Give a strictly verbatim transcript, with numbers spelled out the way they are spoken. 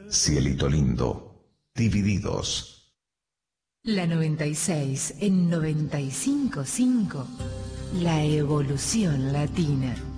Cielito lindo, Divididos. La noventa y seis en noventa y cinco punto cinco, la evolución latina.